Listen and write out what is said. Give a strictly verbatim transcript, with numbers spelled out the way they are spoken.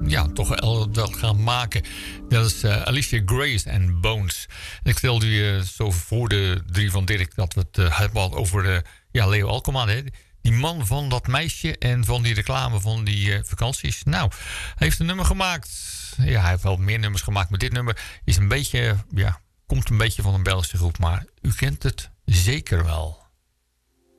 ja, toch wel, wel gaan maken. Dat is uh, Alicia Grace en Bones. En ik vertelde u uh, zo voor de drie van Dirk dat we het uh, hebben over uh, ja, Leo Alkema. Hè? Die man van dat meisje en van die reclame van die uh, vakanties. Nou, hij heeft een nummer gemaakt. Ja, hij heeft wel meer nummers gemaakt. Maar dit nummer is een beetje, ja, komt een beetje van een Belgische groep. Maar u kent het zeker wel.